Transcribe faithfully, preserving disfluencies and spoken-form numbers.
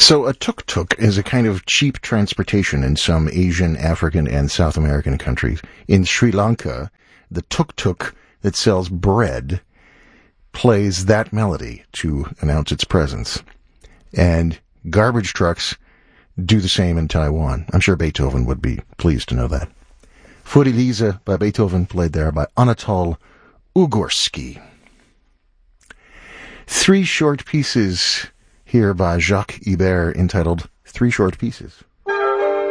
So a tuk-tuk is a kind of cheap transportation in some Asian, African, and South American countries. In Sri Lanka, the tuk-tuk that sells bread plays that melody to announce its presence. And garbage trucks do the same in Taiwan. I'm sure Beethoven would be pleased to know that. Für Elise by Beethoven, played there by Anatol Ugorsky. Three short pieces here by Jacques Ibert entitled Three Short Pieces.